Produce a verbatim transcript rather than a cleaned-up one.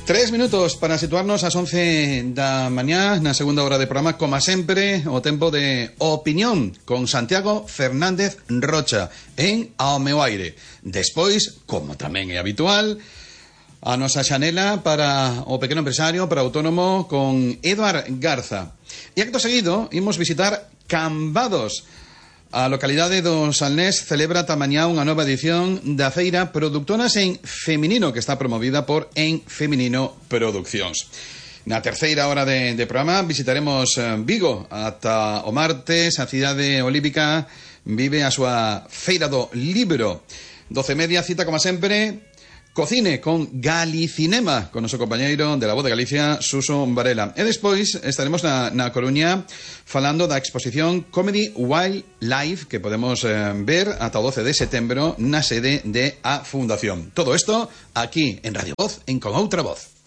Tres minutos para situarnos ás once da mañá na segunda hora de programa, como sempre, o tempo de opinión con Santiago Fernández Rocha en Ao meu aire. Despois, como tamén é habitual, a nosa xanela para o pequeno empresario, para o autónomo, con Eduard Garza. E acto seguido, imos visitar Cambados. A localidade do Salnés celebra tamañá unha nova edición da feira Productoras en Feminino, que está promovida por En Feminino Produccións. Na terceira hora de, de programa visitaremos Vigo. Ata o martes a cidade olímpica vive a súa feira do libro. Doce e media, cita como sempre Cocine con Galicinema, con noso compañeiro de La Voz de Galicia, Suso Varela. E despois estaremos na, na Coruña falando da exposición Comedy Wildlife, que podemos eh, ver ata o doce de setembro na sede de a Fundación. Todo isto aquí en Radio Voz, en Con Outra Voz.